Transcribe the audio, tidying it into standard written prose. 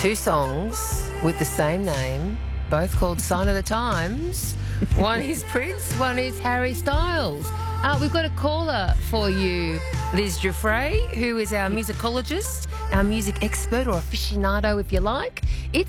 Two songs with the same name, both called Sign of the Times. One is Prince, one is Harry Styles. We've got a caller for you, Liz Giuffre, who is our musicologist, our music expert, or aficionado if you like. It's